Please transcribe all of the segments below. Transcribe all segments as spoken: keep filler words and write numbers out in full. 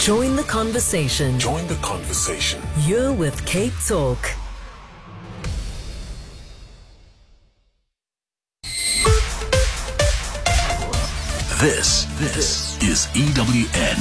Join the conversation. Join the conversation. You're with Cape Talk. This, this is E W N.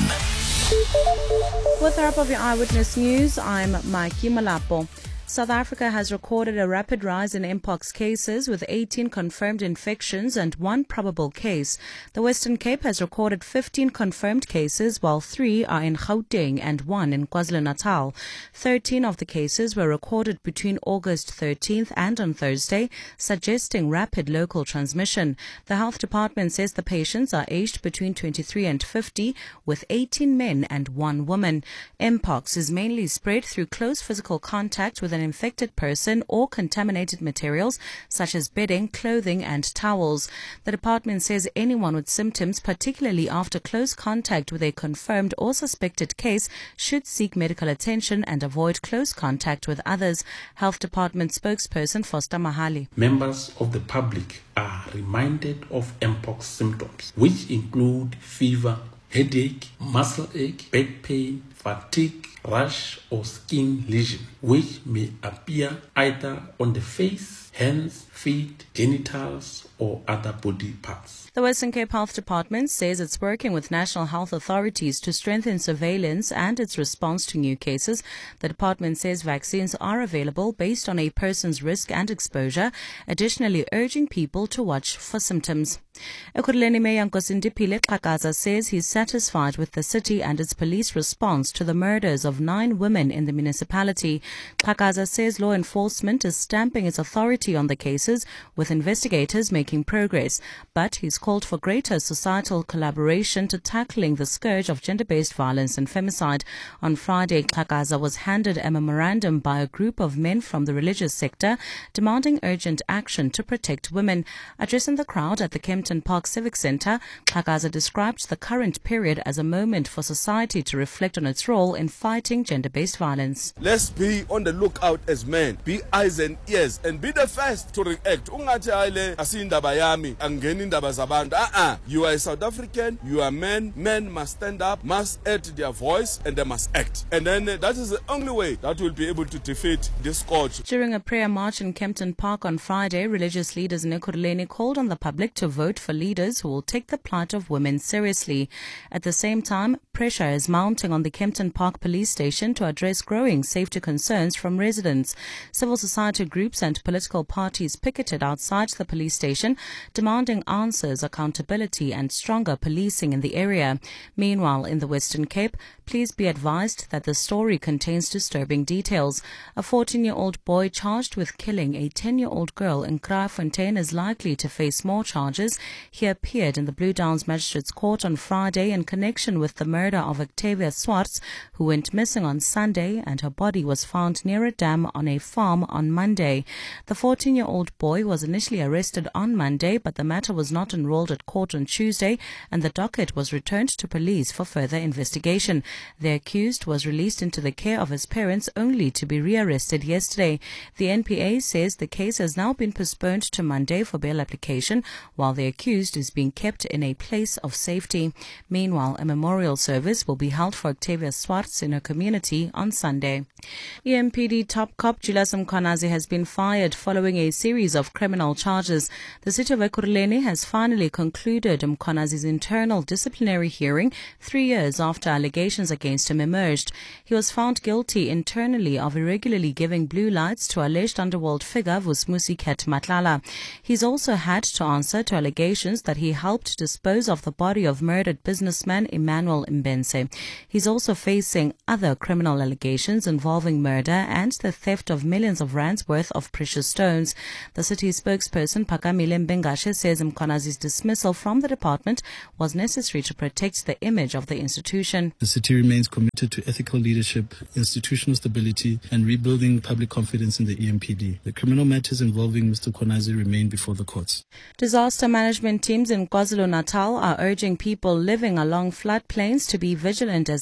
With the help of your Eyewitness News, I'm Maiki Malapo. South Africa has recorded a rapid rise in mpox cases with eighteen confirmed infections and one probable case. The Western Cape has recorded fifteen confirmed cases, while three are in Gauteng and one in KwaZulu-Natal. thirteen of the cases were recorded between August thirteenth and on Thursday, suggesting rapid local transmission. The Health Department says the patients are aged between twenty-three and fifty, with eighteen men and one woman. Mpox is mainly spread through close physical contact with an infected person or contaminated materials such as bedding, clothing and towels. The department says anyone with symptoms, particularly after close contact with a confirmed or suspected case, should seek medical attention and avoid close contact with others. Health Department spokesperson Foster Mahali. Members of the public are reminded of mpox symptoms, which include fever, headache, muscle ache, back pain, fatigue, rash or skin lesion, which may appear either on the face, hands, feet, genitals, or other body parts. The Western Cape Health Department says it's working with national health authorities to strengthen surveillance and its response to new cases. The department says vaccines are available based on a person's risk and exposure, additionally urging people to watch for symptoms. Ekurhuleni Mayor Nkosindipile Xhakaza says he's satisfied with the city and its police response to the murders of nine women in the municipality. Xhakaza says law enforcement is stamping its authority on the cases, with investigators making progress, but he's called for greater societal collaboration to tackling the scourge of gender-based violence and femicide. On Friday, Xhakaza was handed a memorandum by a group of men from the religious sector demanding urgent action to protect women. Addressing the crowd at the Kempton Park Civic Centre, Xhakaza described the current period as a moment for society to reflect on its role in fighting gender-based violence. Let's be on the lookout as men, be eyes and ears, and be the first to react. Ungathi hayle asindaba yami angeni indaba zabantu. Ah, you are a South African, you are men. Men must stand up, must add their voice, and they must act. And then uh, that is the only way that will be able to defeat this scourge. During a prayer march in Kempton Park on Friday, religious leaders in Ekurhuleni called on the public to vote for leaders who will take the plight of women seriously. At the same time, pressure is mounting on the Kempton Park police station to address growing safety concerns from residents. Civil society groups and political parties picketed outside the police station, demanding answers, accountability and stronger policing in the area. Meanwhile, in the Western Cape, please be advised that the story contains disturbing details. A fourteen-year-old boy charged with killing a ten-year-old girl in Kraaifontein is likely to face more charges. He appeared in the Blue Downs Magistrates Court on Friday in connection with the murder of Octavia Swartz, who went missing on Sunday, and her body was found near a dam on a farm on Monday. The fourteen-year-old boy was initially arrested on Monday, but the matter was not enrolled at court on Tuesday, and the docket was returned to police for further investigation. The accused was released into the care of his parents only to be rearrested yesterday. The N P A says the case has now been postponed to Monday for bail application, while the accused is being kept in a place of safety. Meanwhile, a memorial service will be held for Octavia Swartz in her community on Sunday. E M P D top cop Julius Mkhwanazi has been fired following a series of criminal charges. The city of Ekurhuleni has finally concluded Mkhwanazi's internal disciplinary hearing three years after allegations against him emerged. He was found guilty internally of irregularly giving blue lights to alleged underworld figure Vusmusi Ket Matlala. He's also had to answer to allegations that he helped dispose of the body of murdered businessman Emmanuel Mbense. He's also facing other criminal allegations involving murder and the theft of millions of rands worth of precious stones. The city spokesperson Phakamile Mbengashe says Mkhwanazi's dismissal from the department was necessary to protect the image of the institution. The city remains committed to ethical leadership, institutional stability, and rebuilding public confidence in the E M P D. The criminal matters involving Mister Mkhwanazi remain before the courts. Disaster management teams in KwaZulu-Natal are urging people living along floodplains to be vigilant as heavy rain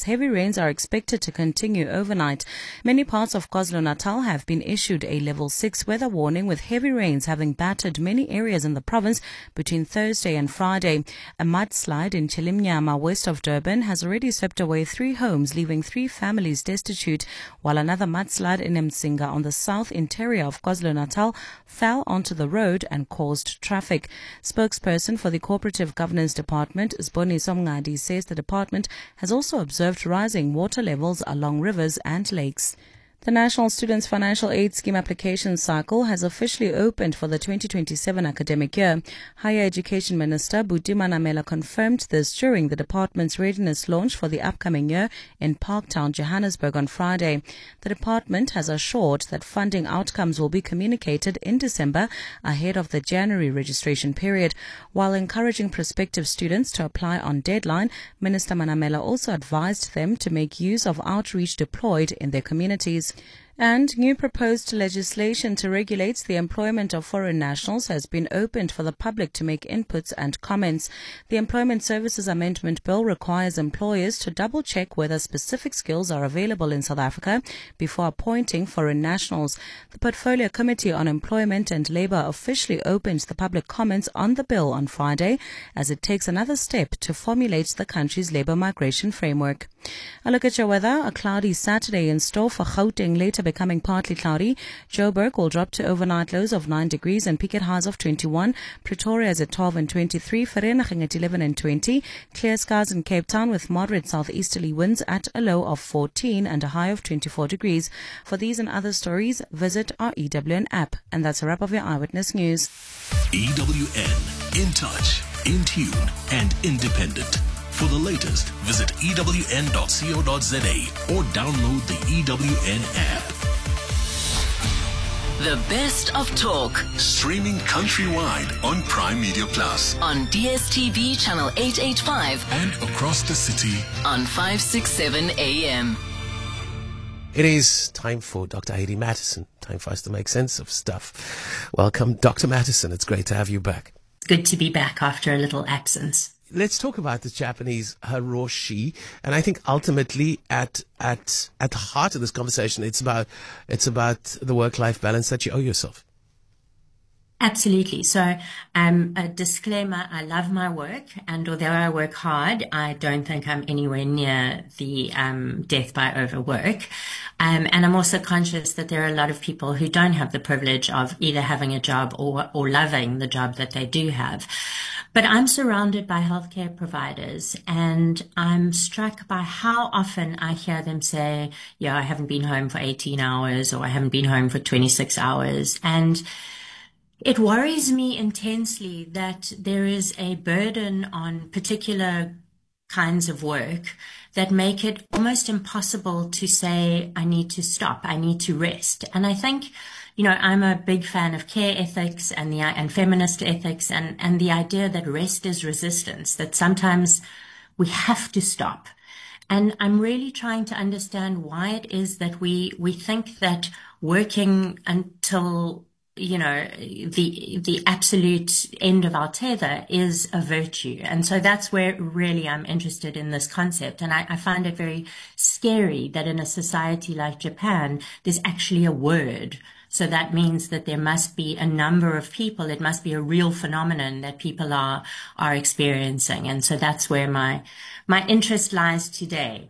rains are expected to continue overnight. Many parts of KwaZulu-Natal have been issued a level six weather warning, with heavy rains having battered many areas in the province between Thursday and Friday. A mudslide in Chilimnyama, west of Durban, has already swept away three homes, leaving three families destitute, while another mudslide in Msinga on the south interior of KwaZulu-Natal fell onto the road and caused traffic. Spokesperson for the Cooperative Governance Department, Sboniso Mngadi, says the department has also observed rising water levels along rivers and lakes. The National Students Financial Aid Scheme application cycle has officially opened for the twenty twenty-seven academic year. Higher Education Minister Buti Manamela confirmed this during the department's readiness launch for the upcoming year in Parktown, Johannesburg on Friday. The department has assured that funding outcomes will be communicated in December ahead of the January registration period. While encouraging prospective students to apply on deadline, Minister Manamela also advised them to make use of outreach deployed in their communities. And new proposed legislation to regulate the employment of foreign nationals has been opened for the public to make inputs and comments. The Employment Services Amendment Bill requires employers to double-check whether specific skills are available in South Africa before appointing foreign nationals. The Portfolio Committee on Employment and Labour officially opened the public comments on the bill on Friday as it takes another step to formulate the country's labour migration framework. A look at your weather. A cloudy Saturday in store for Gauteng, later becoming partly cloudy. Joburg will drop to overnight lows of nine degrees and peak at highs of twenty-one. Pretoria is at twelve and twenty-three. Vereeniging at eleven and twenty. Clear skies in Cape Town with moderate southeasterly winds at a low of fourteen and a high of twenty-four degrees. For these and other stories, visit our E W N app. And that's a wrap of your Eyewitness News. E W N, in touch, in tune, and independent. For the latest, visit E W N dot co dot za or download the E W N app. The best of talk. Streaming countrywide on Prime Media Plus. On D S T V channel eight eighty-five. And across the city on five sixty-seven A M. It is time for Doctor Heidi Mattison. Time for us to make sense of stuff. Welcome, Doctor Mattison. It's great to have you back. Good to be back after a little absence. Let's talk about the Japanese hiroshi, and I think ultimately at at at the heart of this conversation, it's about it's about the work-life balance that you owe yourself. Absolutely. So, um, a disclaimer, I love my work, and although I work hard, I don't think I'm anywhere near the um, death by overwork. Um, and I'm also conscious that there are a lot of people who don't have the privilege of either having a job or, or loving the job that they do have. But I'm surrounded by healthcare providers, and I'm struck by how often I hear them say, yeah, I haven't been home for eighteen hours, or I haven't been home for twenty-six hours. And it worries me intensely that there is a burden on particular kinds of work that make it almost impossible to say, I need to stop, I need to rest. And I think, you know, I'm a big fan of care ethics and the and feminist ethics and, and the idea that rest is resistance, that sometimes we have to stop. And I'm really trying to understand why it is that we we think that working until you know, the the absolute end of our tether is a virtue. And so that's where really I'm interested in this concept. And I, I find it very scary that in a society like Japan, there's actually a word. So that means that there must be a number of people. It must be a real phenomenon that people are are experiencing. And so that's where my my interest lies today.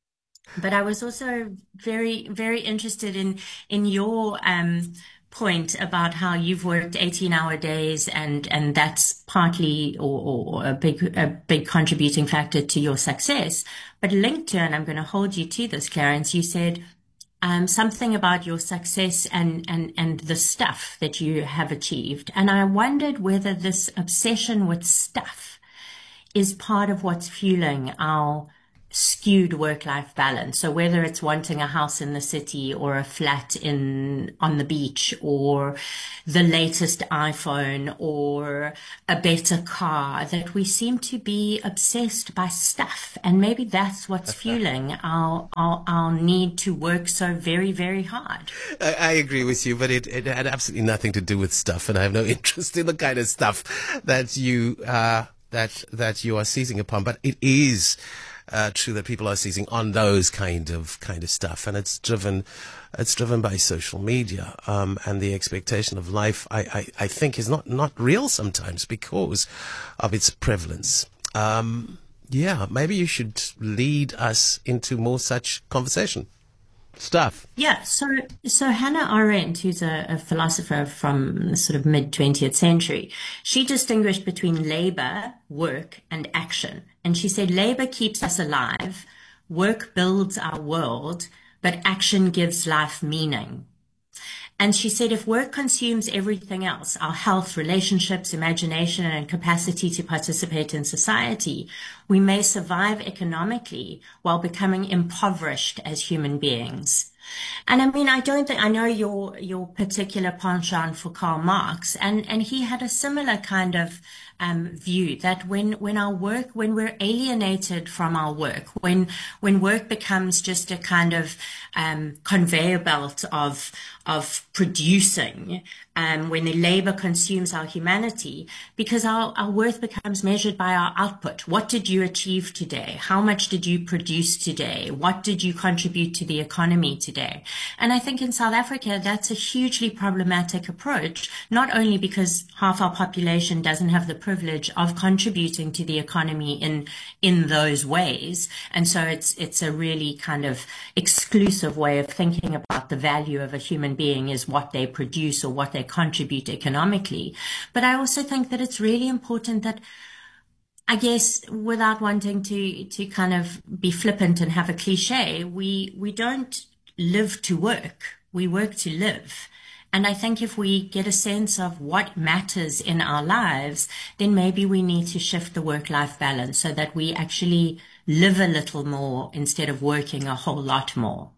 But I was also very, very interested in in your um point about how you've worked eighteen hour days, and and that's partly or, or a big a big contributing factor to your success. But linked to, and I'm going to hold you to this, Clarence, you said um something about your success and and and the stuff that you have achieved, and I wondered whether this obsession with stuff is part of what's fueling our skewed work-life balance. So whether it's wanting a house in the city or a flat in on the beach or the latest iPhone or a better car, that we seem to be obsessed by stuff. And maybe that's what's fueling our, our our need to work so very, very hard. I, I agree with you, but it, it had absolutely nothing to do with stuff, and I have no interest in the kind of stuff that you uh that that you are seizing upon. But it is uh, true that people are seizing on those kind of kind of stuff, and it's driven it's driven by social media, um, and the expectation of life. I, I, I think is not not real sometimes because of its prevalence. Um, yeah, maybe you should lead us into more such conversation. Stuff. Yeah, so so Hannah Arendt, who's a, a philosopher from the sort of mid-twentieth century, she distinguished between labor, work, and action. And she said labor keeps us alive, work builds our world, but action gives life meaning. And she said if work consumes everything else, our health, relationships, imagination, and capacity to participate in society, we may survive economically while becoming impoverished as human beings. And I mean, I don't think, I know your your particular penchant for Karl Marx, and, and he had a similar kind of um, view that when, when our work, when we're alienated from our work, when when work becomes just a kind of um, conveyor belt of of producing, um, when the labor consumes our humanity, because our, our worth becomes measured by our output. What did you achieve today? How much did you produce today? What did you contribute to the economy today? And I think in South Africa, that's a hugely problematic approach, not only because half our population doesn't have the privilege of contributing to the economy in, in those ways. And so it's, it's a really kind of exclusive way of thinking about the value of a human being is what they produce or what they contribute economically. But I also think that it's really important that, I guess, without wanting to, to kind of be flippant and have a cliche, we, we don't live to work. We work to live. And I think if we get a sense of what matters in our lives, then maybe we need to shift the work-life balance so that we actually live a little more instead of working a whole lot more.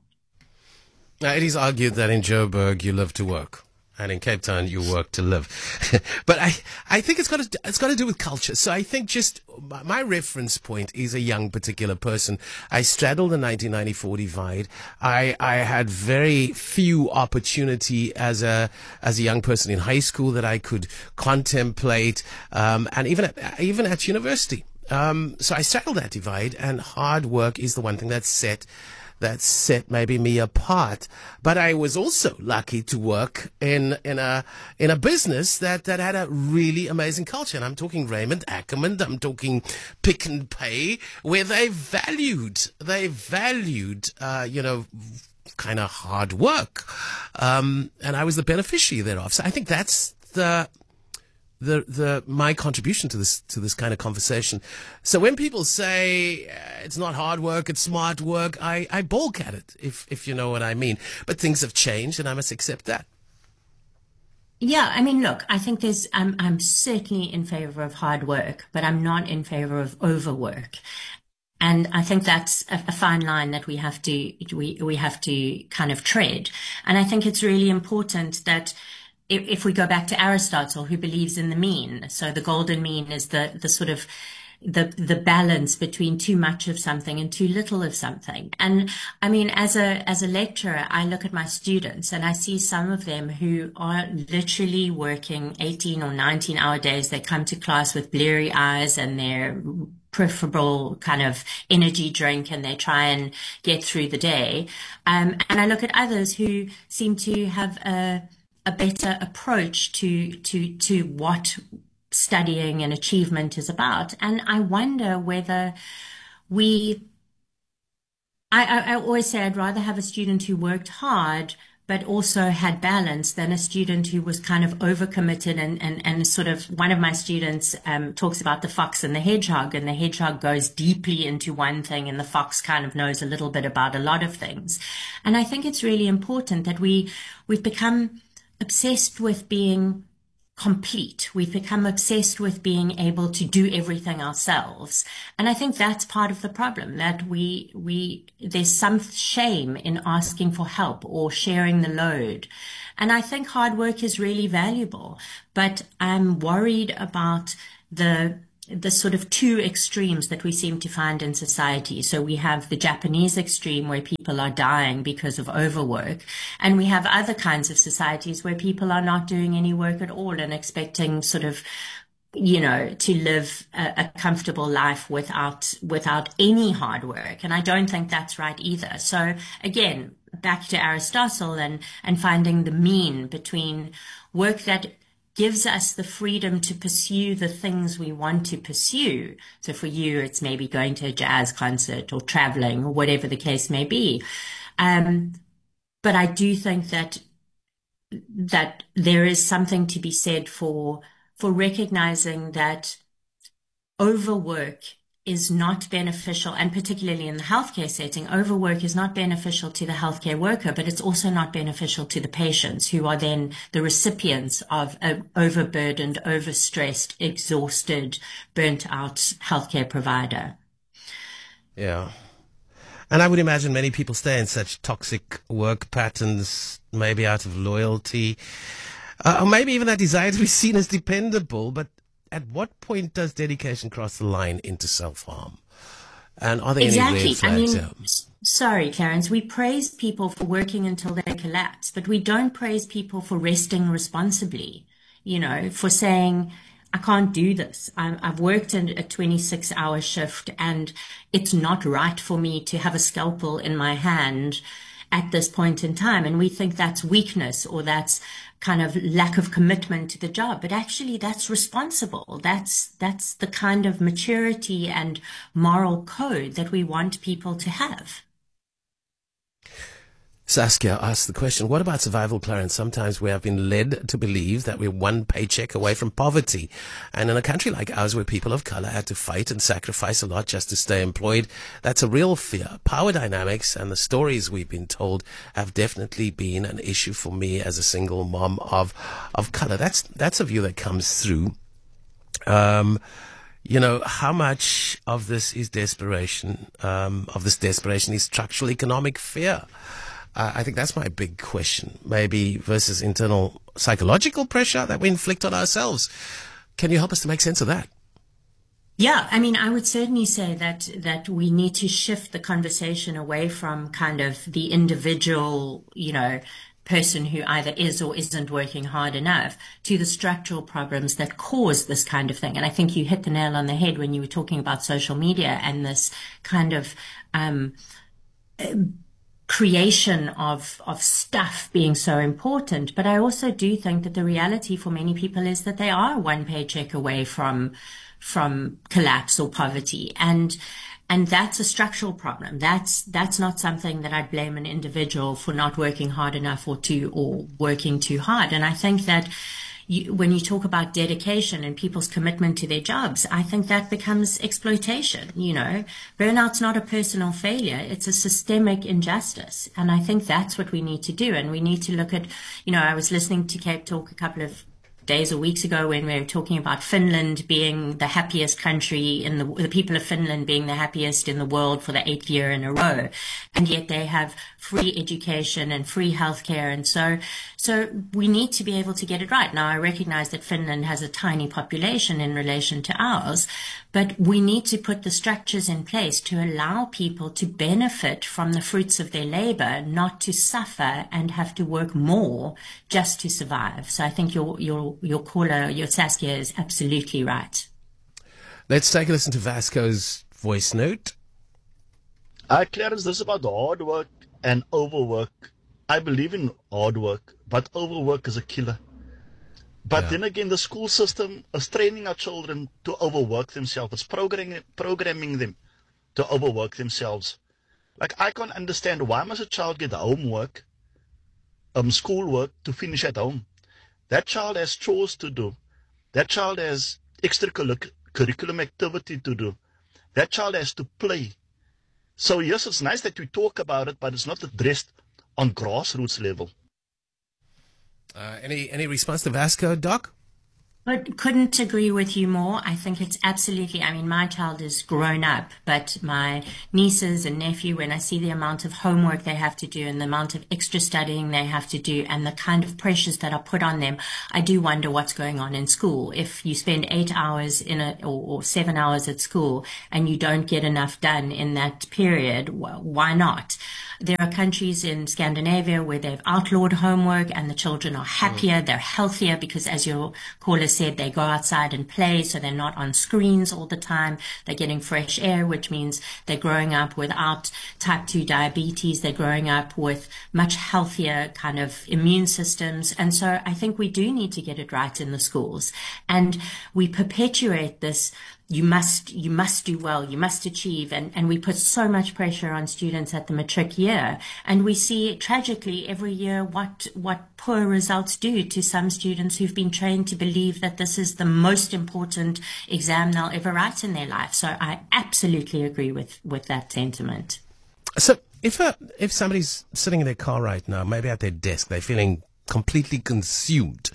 Now, it is argued that in Joburg you live to work, and in Cape Town you work to live. But I, I think it's got to, it's got to do with culture. So I think just my reference point is a young particular person. I straddled the nineteen ninety-four divide. I, I had very few opportunity as a, as a young person in high school that I could contemplate, um, and even at, even at university. Um, so I straddled that divide, and hard work is the one thing that's set that set maybe me apart. But I was also lucky to work in in a in a business that, that had a really amazing culture. And I'm talking Raymond Ackerman, I'm talking Pick and Pay, where they valued, they valued, uh, you know, kind of hard work. Um, and I was the beneficiary thereof. So I think that's the the the my contribution to this to this kind of conversation. So when people say uh, it's not hard work, it's smart work, I, I balk at it, if if you know what I mean. But things have changed, and I must accept that. Yeah, I mean, look, I think there's I'm I'm certainly in favor of hard work, but I'm not in favor of overwork. And I think that's a, a fine line that we have to we we have to kind of tread. And I think it's really important that if we go back to Aristotle, who believes in the mean, so the golden mean is the, the sort of the, the balance between too much of something and too little of something. And I mean, as a, as a lecturer, I look at my students and I see some of them who are literally working eighteen or nineteen hour days. They come to class with bleary eyes and their preferable kind of energy drink, and they try and get through the day. Um, and I look at others who seem to have a, a better approach to, to, to what studying and achievement is about. And I wonder whether we, I, I, I always say I'd rather have a student who worked hard, but also had balance than a student who was kind of overcommitted and, and, and sort of, one of my students um, talks about the fox and the hedgehog, and the hedgehog goes deeply into one thing and the fox kind of knows a little bit about a lot of things. And I think it's really important that we, we've become obsessed with being complete. We've become obsessed with being able to do everything ourselves. And I think that's part of the problem, that we, we, there's some shame in asking for help or sharing the load. And I think hard work is really valuable, but I'm worried about the the sort of two extremes that we seem to find in society. So we have the Japanese extreme where people are dying because of overwork, and we have other kinds of societies where people are not doing any work at all and expecting sort of you know, to live a, a comfortable life without, without any hard work. And I don't think that's right either. So again, back to Aristotle and, and finding the mean between work that gives us the freedom to pursue the things we want to pursue. So for you, it's maybe going to a jazz concert or traveling or whatever the case may be. Um, but I do think that, that there is something to be said for for recognizing that overwork is not beneficial, and particularly in the healthcare setting, overwork is not beneficial to the healthcare worker, but it's also not beneficial to the patients, who are then the recipients of an overburdened, overstressed, exhausted, burnt out healthcare provider. Yeah. And I would imagine many people stay in such toxic work patterns, maybe out of loyalty. Uh, or maybe even that desire to be seen as dependable. But at what point does dedication cross the line into self-harm? And are there exactly. any red flags? I mean, yeah. Sorry, Clarence, we praise people for working until they collapse, but we don't praise people for resting responsibly, you know, for saying, I can't do this. I'm, I've worked in a twenty-six hour shift and it's not right for me to have a scalpel in my hand at this point in time. And we think that's weakness, or that's kind of lack of commitment to the job. But actually that's responsible. That's, that's the kind of maturity and moral code that we want people to have. Saskia asked the question, what about survival, Clarence? Sometimes we have been led to believe that we're one paycheck away from poverty. And in a country like ours, where people of color had to fight and sacrifice a lot just to stay employed, that's a real fear. Power dynamics and the stories we've been told have definitely been an issue for me as a single mom of, of color. That's, that's a view that comes through. Um, You know, how much of this is desperation, um, of this desperation is structural economic fear? Uh, I think that's my big question, maybe versus internal psychological pressure that we inflict on ourselves. Can you help us to make sense of that? Yeah, I mean, I would certainly say that that we need to shift the conversation away from kind of the individual, you know, person who either is or isn't working hard enough, to the structural problems that cause this kind of thing. And I think you hit the nail on the head when you were talking about social media and this kind of um creation of, of stuff being so important. But I also do think that the reality for many people is that they are one paycheck away from, from collapse or poverty. And, and that's a structural problem. That's, that's not something that I'd blame an individual for not working hard enough or too, or working too hard. And I think that You, when you talk about dedication and people's commitment to their jobs, I think that becomes exploitation. You know, burnout's not a personal failure. It's a systemic injustice. And I think that's what we need to do. And we need to look at, you know, I was listening to Cape Talk a couple of days or weeks ago when we were talking about Finland being the happiest country in the, the people of Finland being the happiest in the world for the eighth year in a row. And yet they have free education and free healthcare. And so, so we need to be able to get it right. Now, I recognize that Finland has a tiny population in relation to ours, but we need to put the structures in place to allow people to benefit from the fruits of their labor, not to suffer and have to work more just to survive. So I think your, your, your caller, your Saskia, is absolutely right. Let's take a listen to Vasco's voice note. Uh, Clarence, this is about hard work and overwork. I believe in hard work, but overwork is a killer. But yeah. Then again, the school system is training our children to overwork themselves. It's programming, programming them to overwork themselves. Like, I can't understand, why must a child get homework, um, schoolwork to finish at home? That child has chores to do. That child has extracurriculum activity to do. That child has to play. So yes, it's nice that we talk about it, but it's not addressed on grassroots level. Uh, any any response to Vasco, Doc? I couldn't agree with you more. I think it's absolutely, I mean, my child is grown up, but my nieces and nephew, when I see the amount of homework they have to do and the amount of extra studying they have to do and the kind of pressures that are put on them, I do wonder what's going on in school. If you spend eight hours in a, or, or seven hours at school and you don't get enough done in that period, well, why not? there are countries in Scandinavia where they've outlawed homework and the children are happier, mm. they're healthier because, as your caller said, they go outside and play, so they're not on screens all the time. They're getting fresh air, which means they're growing up without type two diabetes. They're growing up with much healthier kind of immune systems. And so I think we do need to get it right in the schools. And we perpetuate this, you must, you must do well, you must achieve. And, and we put so much pressure on students at the matric year. And we see tragically every year what, what poor results do to some students who've been trained to believe that this is the most important exam they'll ever write in their life. So I absolutely agree with, with that sentiment. So if a, if somebody's sitting in their car right now, maybe at their desk, they're feeling completely consumed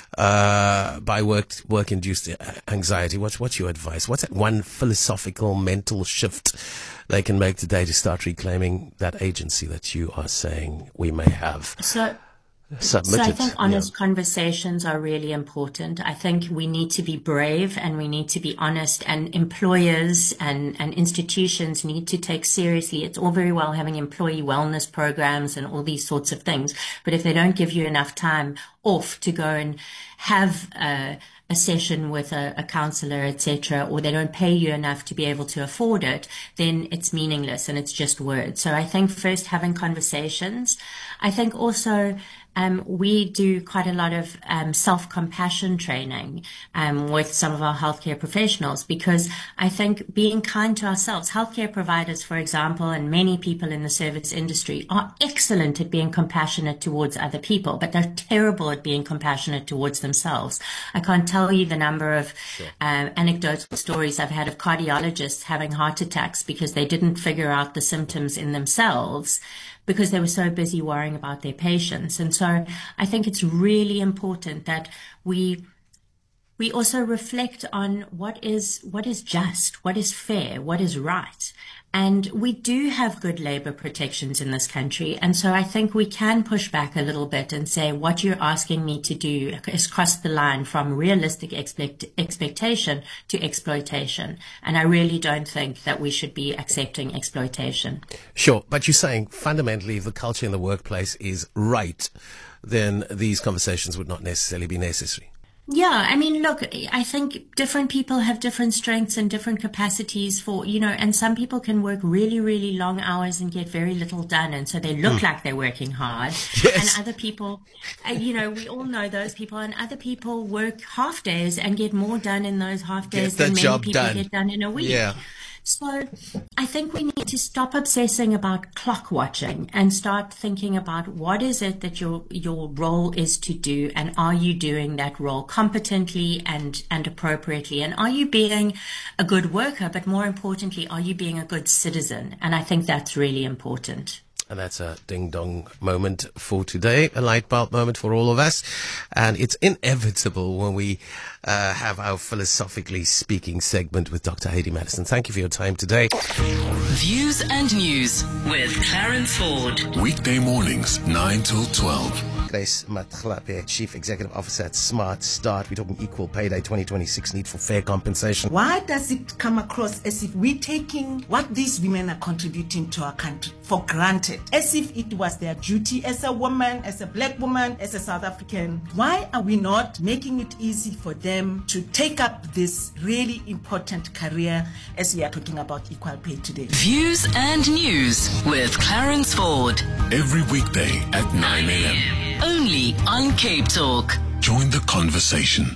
uh, by work work induced anxiety, what's what's your advice? What's that one philosophical mental shift they can make today to start reclaiming that agency that you are saying we may have? So. Submitted. So I think honest yeah. conversations are really important. I think we need to be brave and we need to be honest, and employers and, and institutions need to take seriously. It's all very well having employee wellness programs and all these sorts of things, but if they don't give you enough time off to go and have a, a session with a, a counselor, et cetera, or they don't pay you enough to be able to afford it, then it's meaningless and it's just words. So I think first having conversations. I think also Um, we do quite a lot of um, self-compassion training um, with some of our healthcare professionals, because I think being kind to ourselves, healthcare providers, for example, and many people in the service industry are excellent at being compassionate towards other people, but they're terrible at being compassionate towards themselves. I can't tell you the number of sure. uh, anecdotal stories I've had of cardiologists having heart attacks because they didn't figure out the symptoms in themselves, because they were so busy worrying about their patients. And so I think it's really important that we we also reflect on what is what is just, what is fair, what is right. And we do have good labor protections in this country. And so I think we can push back a little bit and say what you're asking me to do is cross the line from realistic expect, expectation to exploitation. And I really don't think that we should be accepting exploitation. Sure. But you're saying fundamentally, if the culture in the workplace is right, then these conversations would not necessarily be necessary. Yeah, I mean, look, I think different people have different strengths and different capacities for, you know, and some people can work really, really long hours and get very little done. And so they look mm. like they're working hard. Yes. And other people, uh, you know, we all know those people, and other people work half days and get more done in those half days than many people done. get done in a week. Yeah. So I think we need to stop obsessing about clock watching and start thinking about what is it that your your role is to do, and are you doing that role competently and, and appropriately, and are you being a good worker, but more importantly, are you being a good citizen? And I think that's really important. And that's a ding-dong moment for today, a light bulb moment for all of us. And it's inevitable when we uh, have our Philosophically Speaking segment with Doctor Heidi Madison. Thank you for your time today. Views and News with Clarence Ford. Weekday mornings, nine till twelve. Grace Mathlape, Chief Executive Officer at Smart Start. We're talking Equal Pay Day twenty twenty-six, need for fair compensation. Why does it come across as if we're taking what these women are contributing to our country for granted, as if it was their duty as a woman, as a black woman, as a South African? Why are we not making it easy for them to take up this really important career as we are talking about equal pay today? Views and News with Clarence Ford. Every weekday at nine a.m. Only on Cape Talk. Join the conversation.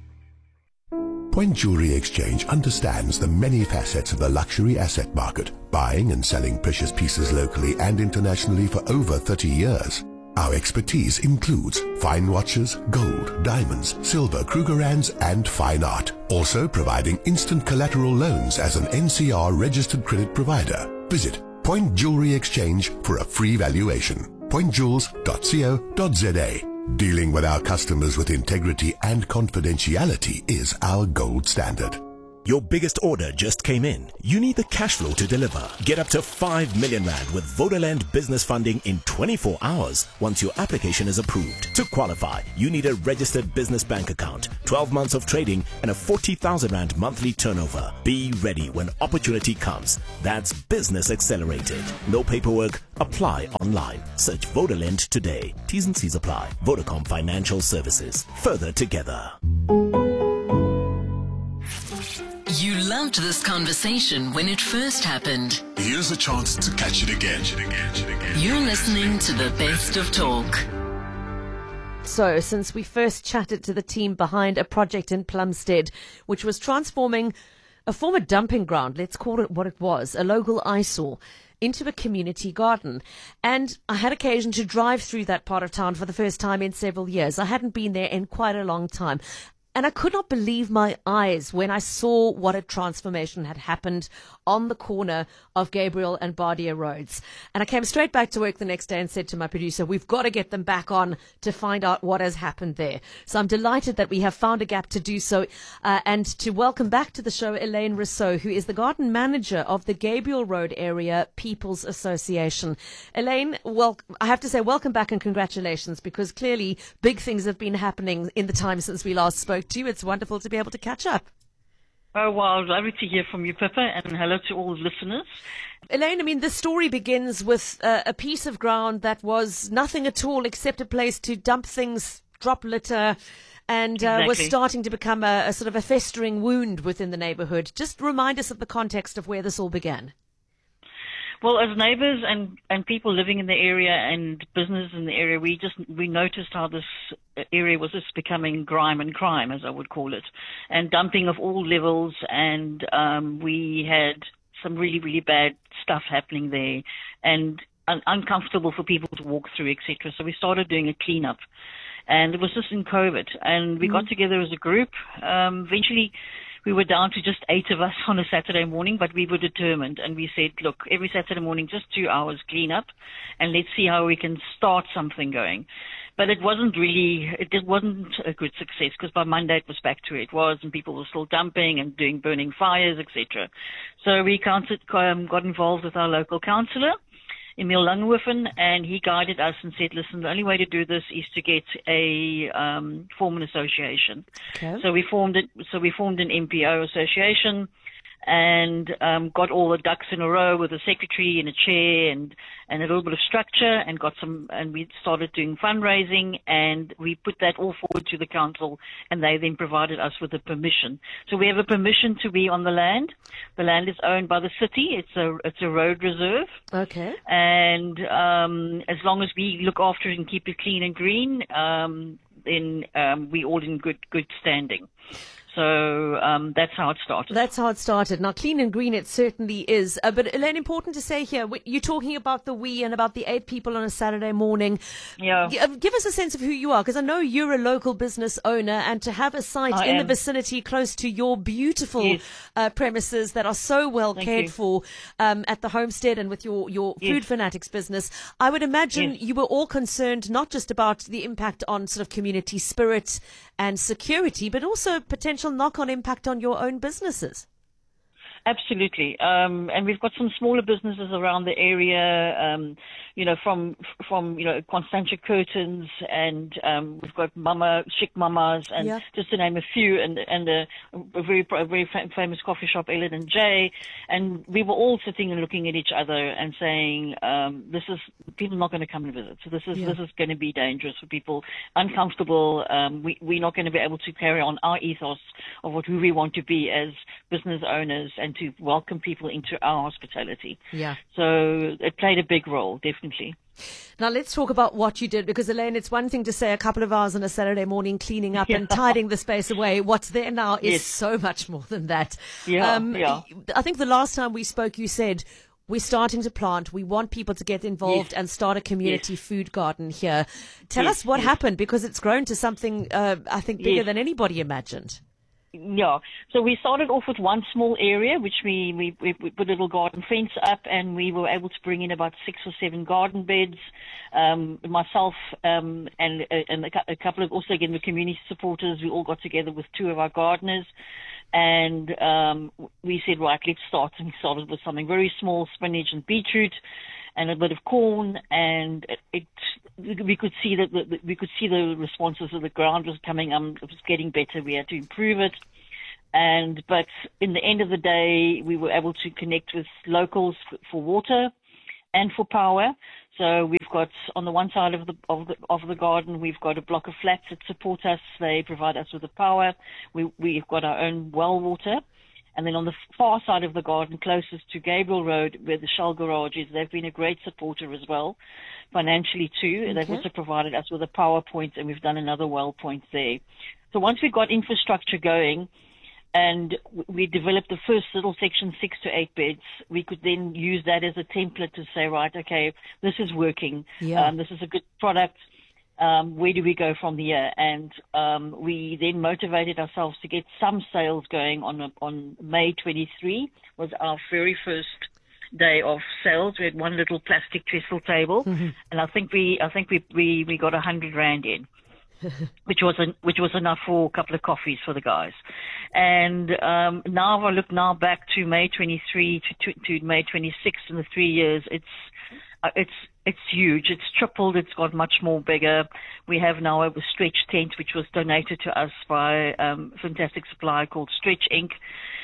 Point Jewelry Exchange understands the many facets of the luxury asset market, buying and selling precious pieces locally and internationally for over thirty years. Our expertise includes fine watches, gold, diamonds, silver, Krugerrands and fine art. Also providing instant collateral loans as an N C R registered credit provider. Visit Point Jewelry Exchange for a free valuation. point jewels dot co dot za. Dealing with our customers with integrity and confidentiality is our gold standard. Your biggest order just came in. You need the cash flow to deliver. Get up to five million rand with Vodaland business funding in twenty-four hours once your application is approved. To qualify, you need a registered business bank account, twelve months of trading, and a forty thousand rand monthly turnover. Be ready when opportunity comes. That's Business Accelerated. No paperwork. Apply online. Search Vodaland today. T's and C's apply. Vodacom Financial Services. Further together. You loved this conversation when it first happened. Here's a chance to catch it again. You're listening to the best of talk. So, since we first chatted to the team behind a project in Plumstead, which was transforming a former dumping ground, let's call it what it was, a local eyesore, into a community garden. And I had occasion to drive through that part of town for the first time in several years. I hadn't been there in quite a long time. And I could not believe my eyes when I saw what a transformation had happened on the corner of Gabriel and Bardia Roads. And I came straight back to work the next day and said to my producer, we've got to get them back on to find out what has happened there. So I'm delighted that we have found a gap to do so, uh, and to welcome back to the show Elaine Rousseau, who is the garden manager of the Gabriel Road Area People's Association. Elaine, well, I have to say welcome back and congratulations, because clearly big things have been happening in the time since we last spoke to you. It's wonderful to be able to catch up. Oh, well, lovely to hear from you, Pippa, and hello to all listeners. Elaine, I mean, the story begins with uh, a piece of ground that was nothing at all except a place to dump things, drop litter, and uh, exactly. was starting to become a, a sort of a festering wound within the neighbourhood. Just remind us of the context of where this all began. Well, as neighbours and, and people living in the area and business in the area, we just we noticed how this area was just becoming grime and crime, as I would call it, and dumping of all levels. And um, we had some really, really bad stuff happening there, and un- uncomfortable for people to walk through, et cetera. So we started doing a cleanup, and it was just in COVID, and we mm-hmm. got together as a group. Um, eventually, we were down to just eight of us on a Saturday morning, but we were determined, and we said, look, every Saturday morning, just two hours clean up, and let's see how we can start something going. But it wasn't really, it wasn't a good success, because by Monday it was back to where it was, and people were still dumping and doing burning fires, et cetera. So we counted, um, got involved with our local councillor, Emil Langhoven, and he guided us and said, listen, the only way to do this is to get a um, form an association. Okay. So we formed it. So we formed an M P O association, and um, got all the ducks in a row with a secretary and a chair and, and a little bit of structure, and got some, and we started doing fundraising, and we put that all forward to the council, and they then provided us with a permission. So we have a permission to be on the land. The land is owned by the city. It's a, it's a road reserve. Okay. And um, as long as we look after it and keep it clean and green, um, then um, we're all in good, good standing. So um, that's how it started. That's how it started. Now, clean and green it certainly is. Uh, but, Elaine, important to say here, you're talking about the we and about the eight people on a Saturday morning. Yeah. Give us a sense of who you are, because I know you're a local business owner, and to have a site I in am. the vicinity close to your beautiful yes. uh, premises that are so well Thank cared you. for um, at the homestead and with your, your yes. Food Fanatics business, I would imagine yes. you were all concerned not just about the impact on sort of community spirit and security, but also potential knock-on impact on your own businesses. Absolutely. Um, and we've got some smaller businesses around the area, um, you know, from, from, you know, Constantia Curtains, and, um, we've got Mama, Chic Mamas, and Yeah. just to name a few, and, and a, a very, a very famous coffee shop, Ellen and Jay. And we were all sitting and looking at each other and saying, um, this is, people are not going to come and visit. So this is, Yeah. this is going to be dangerous for people, uncomfortable. Um, we, we're not going to be able to carry on our ethos of what who we want to be as business owners, and to welcome people into our hospitality. Yeah. So it played a big role, definitely. Now let's talk about what you did, because Elaine, it's one thing to say a couple of hours on a Saturday morning cleaning up Yeah. and tidying the space away. What's there now is Yes. so much more than that. Yeah, yeah. I think the last time we spoke, you said, we're starting to plant. We want people to get involved Yes. and start a community Yes. food garden here. Tell Yes, us what yes. happened, because it's grown to something, uh, I think, bigger Yes. than anybody imagined. Yeah. So we started off with one small area, which we, we, we we put a little garden fence up, and we were able to bring in about six or seven garden beds. Um, myself um, and and a couple of, also again, the community supporters, we all got together with two of our gardeners. And um, we said, right, let's start. And we started with something very small, spinach and beetroot, and a bit of corn. And it, it we could see that the, we could see the responses of the ground was coming. Um, it was getting better. We had to improve it. And but in the end of the day, we were able to connect with locals for, for water and for power. So we've got on the one side of the of the of the garden, we've got a block of flats that support us. They provide us with the power. We we've got our own well water, and then on the far side of the garden, closest to Gabriel Road, where the Shell garage is, they've been a great supporter as well, financially too. Okay. They've also provided us with a power point, and we've done another well point there. So once we got infrastructure going, and we developed the first little section, six to eight beds, we could then use that as a template to say, right, okay, this is working. Yeah. Um, this is a good product. Um, where do we go from here? And um, we then motivated ourselves to get some sales going on on May twenty-third was our very first day of sales. We had one little plastic trestle table, mm-hmm. and I think we I think we we, we got a hundred rand in. which was an, which was enough for a couple of coffees for the guys. And um, now if I look now back to May twenty-third to, to, to May twenty-sixth in the three years, it's uh, it's it's huge. It's tripled. It's got much more bigger. We have now a stretch tent which was donated to us by um, a fantastic supplier called Stretch Incorporated.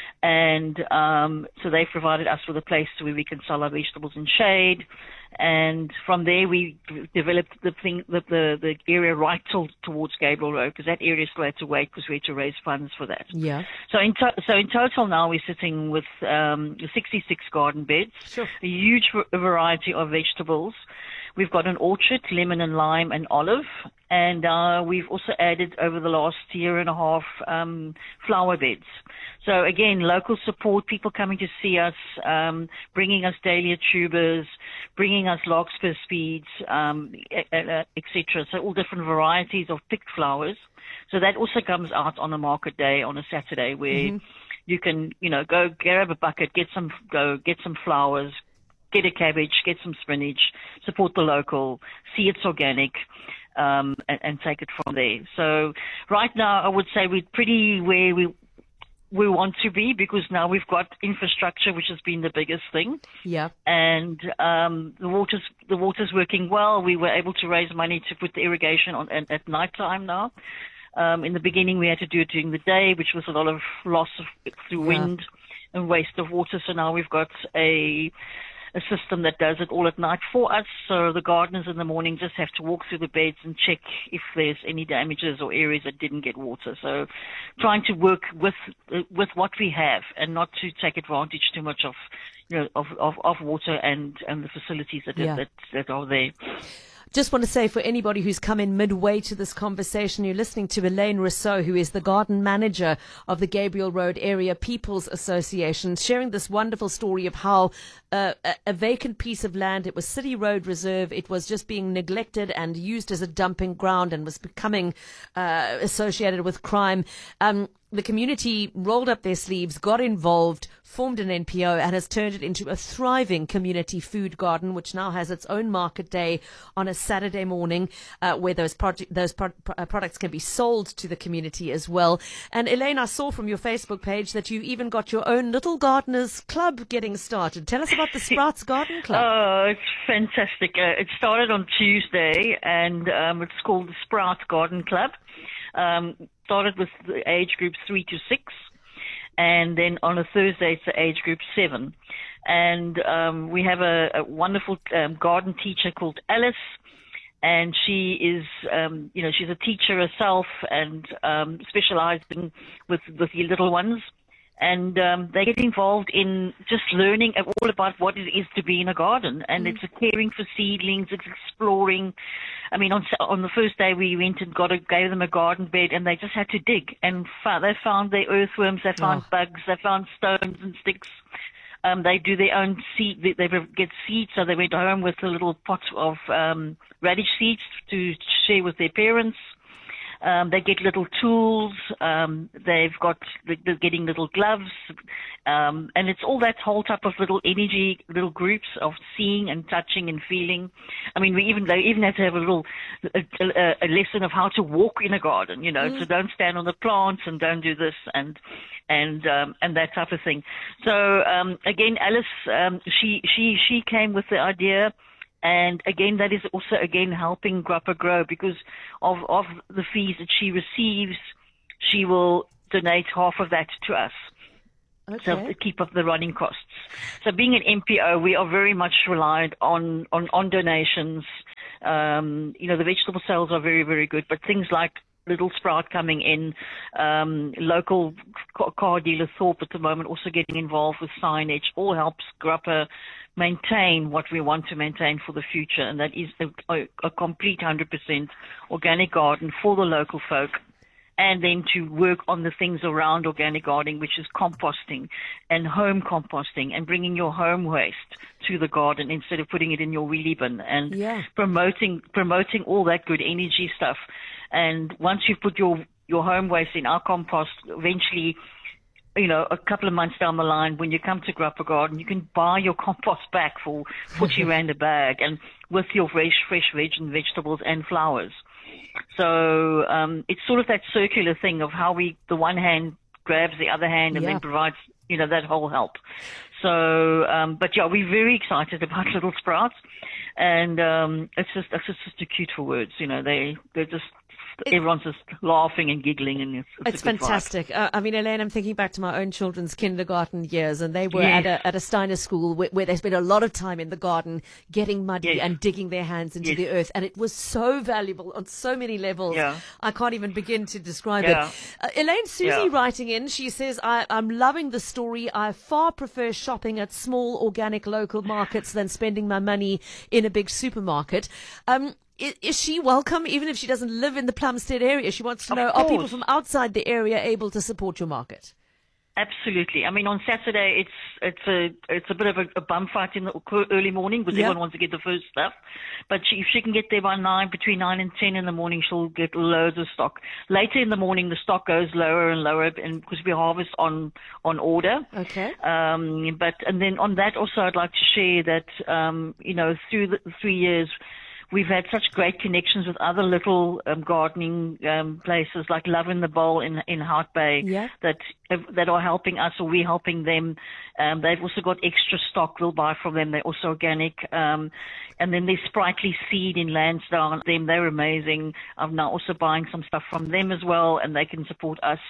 And um, so they provided us with a place where we can sell our vegetables in shade. And from there, we developed the thing, the the, the area right till, towards Gabriel Road, because that area still had to wait because we had to raise funds for that. Yeah. So in to- so in total now we're sitting with um, sixty-six garden beds, sure. a huge variety of vegetables. We've got an orchard, lemon and lime and olive, and uh, we've also added over the last year and a half um, flower beds. So again, local support, people coming to see us, um, bringing us dahlia tubers, bringing us larkspur speeds, um, et cetera. So all different varieties of picked flowers. So that also comes out on a market day on a Saturday where mm-hmm. you can, you know, go grab a bucket, get some, go get some flowers, get a cabbage, get some spinach, support the local, see it's organic, um, and, and take it from there. So right now, I would say we're pretty where we we want to be, because now we've got infrastructure, which has been the biggest thing. Yeah. And um, the water's the water's working well. We were able to raise money to put the irrigation on at, at night time now. Um, in the beginning, we had to do it during the day, which was a lot of loss of, through yeah. wind and waste of water. So now we've got a a system that does it all at night for us. So the gardeners in the morning just have to walk through the beds and check if there's any damages or areas that didn't get water. So trying to work with with what we have and not to take advantage too much of, you know, of, of, of water and, and the facilities that, yeah. that that are there. Just want to say, for anybody who's come in midway to this conversation, you're listening to Elaine Rousseau, who is the garden manager of the Gabriel Road Area People's Association, sharing this wonderful story of how uh, a, a vacant piece of land, it was City Road Reserve, it was just being neglected and used as a dumping ground and was becoming uh, associated with crime. Um, The community rolled up their sleeves, got involved, formed an N P O, and has turned it into a thriving community food garden, which now has its own market day on a Saturday morning, uh, where those project, those pro- pro- products can be sold to the community as well. And Elaine, I saw from your Facebook page that you even got your own little gardeners club getting started. Tell us about the Sprouts Garden Club. Oh, it's fantastic. Uh, it started on Tuesday, and um, it's called the Sprouts Garden Club. Um, started with the age groups three to six, and then on a Thursday it's the age group seven. And um, we have a, a wonderful um, garden teacher called Alice, and she is, um, you know, she's a teacher herself and um, specializing with with the little ones. And um, they get involved in just learning all about what it is to be in a garden. And mm. it's a caring for seedlings, it's exploring. I mean, on on the first day we went and got a, gave them a garden bed, and they just had to dig. And fa- they found their earthworms, they found oh. bugs, they found stones and sticks. Um, they do their own seed. They, they get seeds, so they went home with a little pot of um, radish seeds to share with their parents. Um, they get little tools. Um, they've got they're getting little gloves, um, and it's all that whole type of little energy, little groups of seeing and touching and feeling. I mean, we even they even have to have a little a, a, a lesson of how to walk in a garden. You know, mm. so don't stand on the plants and don't do this and and um, and that type of thing. So um, again, Alice, um, she she she came with the idea. And again, that is also, again, helping Grappa grow because of, of the fees that she receives, she will donate half of that to us. Okay. So to keep up the running costs. So being an M P O, we are very much reliant on, on, on donations. Um, you know, the vegetable sales are very, very good, but things like Little Sprout coming in, um, local car dealer Thorpe at the moment also getting involved with signage, all helps Grappa maintain what we want to maintain for the future, and that is a, a, a complete one hundred percent organic garden for the local folk, and then to work on the things around organic gardening, which is composting and home composting and bringing your home waste to the garden instead of putting it in your wheelie bin, and yeah. promoting promoting all that good energy stuff. And once you've put your, your home waste in our compost, eventually, you know, a couple of months down the line, when you come to Grappa Garden, you can buy your compost back for forty rand a bag, and with your fresh, fresh veg and vegetables and flowers. So um, it's sort of that circular thing of how we, the one hand grabs the other hand and yeah. then provides, you know, that whole help. So, um, but yeah, we're very excited about Little Sprouts, and um, it's just, it's just too cute for words. You know, they, they're just. It, Everyone's just laughing and giggling, and it's, it's, it's fantastic. Uh, I mean, Elaine, I'm thinking back to my own children's kindergarten years, and they were yes. at a at a Steiner school where, where they spent a lot of time in the garden, getting muddy yes. and digging their hands into yes. the earth, and it was so valuable on so many levels. Yeah. I can't even begin to describe yeah. it. Uh, Elaine, Susie yeah. writing in, she says, I, "I'm loving the story. I far prefer shopping at small organic local markets than spending my money in a big supermarket." Um, Is she welcome, even if she doesn't live in the Plumstead area? She wants to know, are people from outside the area able to support your market? Absolutely. I mean, on Saturday, it's it's a it's a bit of a, a bum fight in the early morning because yeah. everyone wants to get the first stuff. But she, if she can get there by nine, between nine and ten in the morning, she'll get loads of stock. Later in the morning, the stock goes lower and lower, and because we harvest on on order. Okay. Um, but and then on that also, I'd like to share that um, you know, through the three years. We've had such great connections with other little um, gardening um, places like Love in the Bowl in in Hart Bay yeah. that that are helping us, or we're helping them. Um, they've also got extra stock we'll buy from them. They're also organic. Um, and then there's Sprightly Seed in Lansdowne. Them, they're amazing. I'm now also buying some stuff from them as well, and they can support us.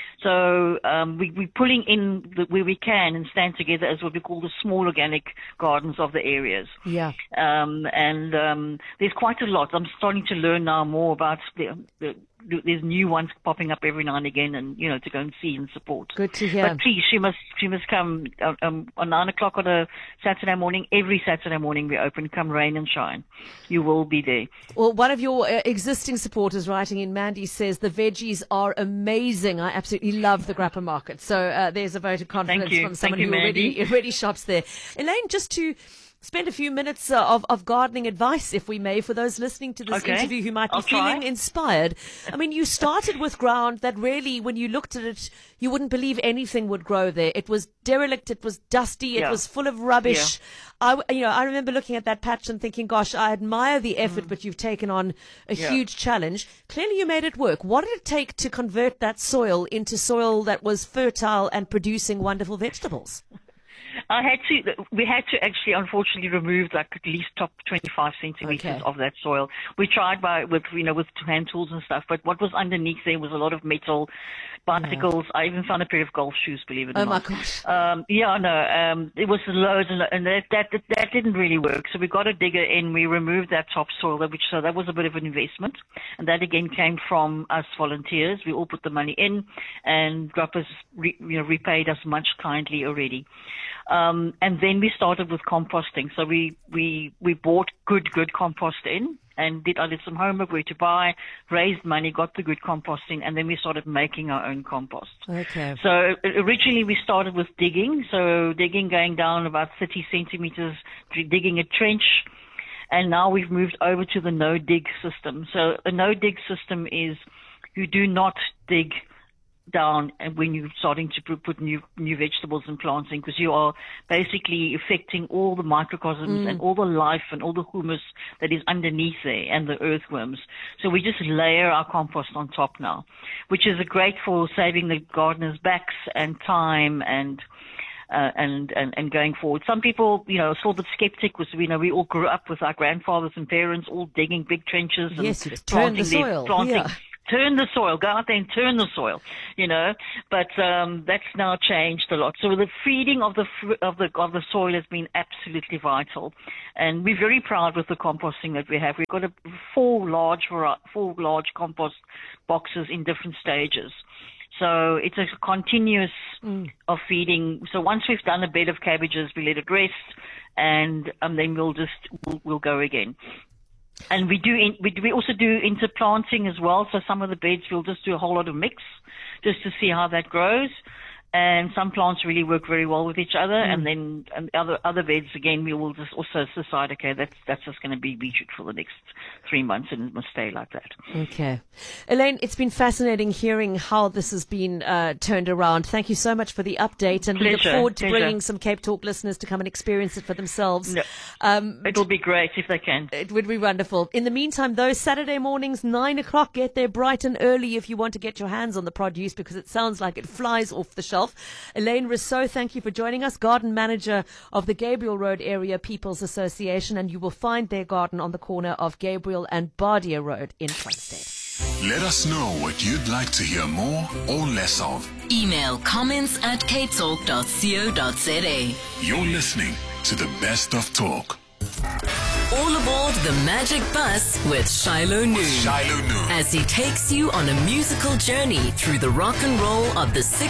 So um, we, we're pulling in the, where we can and stand together as what we call the small organic gardens of the areas. Yeah. Um, and um, there's quite a lot. I'm starting to learn now more about the, the there's new ones popping up every now and again, and you know, to go and see and support. Good to hear. But please, she must she must come um, on nine o'clock on a Saturday morning. Every Saturday morning we open, come rain and shine. You will be there. Well, one of your uh, existing supporters writing in, Mandy, says the veggies are amazing. I absolutely love the Grappa Market. So uh, there's a vote of confidence from someone you, who already already shops there. Elaine, just to spend a few minutes uh, of, of gardening advice, if we may, for those listening to this okay. interview who might be I'll feeling try. inspired. I mean, you started with ground that really, when you looked at it, you wouldn't believe anything would grow there. It was derelict, it was dusty, it yeah. was full of rubbish. Yeah. I, you know, I remember looking at that patch and thinking, gosh, I admire the effort, mm. but you've taken on a yeah. huge challenge. Clearly you made it work. What did it take to convert that soil into soil that was fertile and producing wonderful vegetables? I had to, we had to actually, unfortunately, remove like at least top twenty-five centimeters okay. of that soil. We tried by, with, you know, with hand tools and stuff, but what was underneath there was a lot of metal, bicycles. Yeah. I even found a pair of golf shoes, believe it or oh not. Oh my gosh. Um, yeah, no, um, it was loads and, and that, that, that didn't really work. So we got a digger in, we removed that topsoil, which, so that was a bit of an investment. And that again came from us volunteers. We all put the money in, and Grappa's re, you know, repaid us much kindly already. Um, and then we started with composting. So we, we, we bought good, good compost in and did, I did some homework where to buy, raised money, got the good composting, and then we started making our own compost. Okay. So originally we started with digging. So digging going down about thirty centimeters, digging a trench. And now we've moved over to the no-dig system. So a no-dig system is you do not dig down and when you're starting to put new new vegetables and plants in, because you are basically affecting all the microcosms Mm. and all the life and all the humus that is underneath there and the earthworms. So we just layer our compost on top now, which is a great for saving the gardeners' backs and time and Uh, and, and, and going forward. Some people, you know, sort of skeptic was, you know, we all grew up with our grandfathers and parents all digging big trenches and Yes, you just turn the planting their- soil, planting, yeah. turn the soil, go out there and turn the soil, you know, but um, that's now changed a lot. So the feeding of the fr- of the of the soil has been absolutely vital, and we're very proud with the composting that we have. We've got a, four large vari- four large compost boxes in different stages. So it's a continuous of feeding. So once we've done a bed of cabbages, we let it rest, and um, then we'll just we'll, we'll go again. And we do in, we, we also do interplanting as well. So some of the beds we'll just do a whole lot of mix, just to see how that grows. And some plants really work very well with each other, Mm. and then and other other beds again we will just also decide, okay, that's that's just going to be beetroot for the next three months, and it must stay like that. Okay. Elaine, it's been fascinating hearing how this has been uh, turned around. Thank you so much for the update, and we look Pleasure, forward to pleasure. bringing some Cape Talk listeners to come and experience it for themselves. No, Um, it will be great if they can. It would be wonderful. In the meantime, though, Saturday mornings, nine o'clock, get there bright and early if you want to get your hands on the produce, because it sounds like it flies off the shelf. Elaine Rousseau, thank you for joining us, garden manager of the Gabriel Road Area People's Association, and you will find their garden on the corner of Gabriel and Bardia Road in Plumstead. Let us know what you'd like to hear more or less of. Email comments at k talk dot co dot za. You're listening to the best of talk. All aboard the Magic Bus with Shiloh Noon. Shiloh Noon. As he takes you on a musical journey through the rock and roll of the sixties.